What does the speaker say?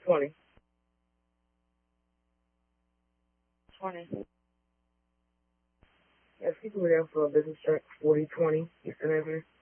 20. 20. Yes, people were there for a business check, 4020 Eastern Avenue.